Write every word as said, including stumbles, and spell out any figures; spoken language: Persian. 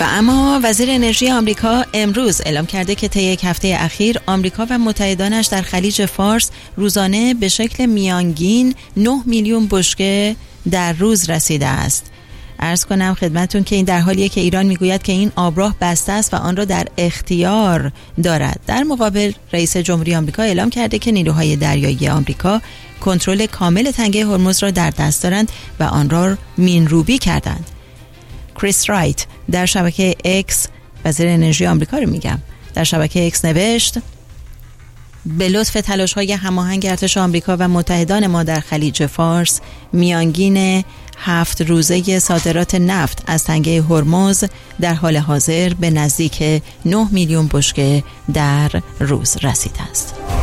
و اما وزیر انرژی آمریکا امروز اعلام کرده که طی یک هفته اخیر آمریکا و متحدانش در خلیج فارس روزانه به شکل میانگین نه میلیون بشکه در روز رسیده است. عرض کنم خدمتون که این در حالیه که ایران میگوید که این آبراه بسته است و آن را در اختیار دارد. در مقابل رئیس جمهوری آمریکا اعلام کرده که نیروهای دریایی آمریکا کنترل کامل تنگه هرمز را در دست دارند و آن را مینروبی کردند. کریس رایت در شبکه اکس، وزیر انرژی آمریکا رو میگم، در شبکه اکس نوشت: به لطف تلاش‌های هماهنگ ارتش آمریکا و متحدان ما در خلیج فارس، میانگین هفت روزه صادرات نفت از تنگه هرمز در حال حاضر به نزدیک نه میلیون بشکه در روز رسیده است.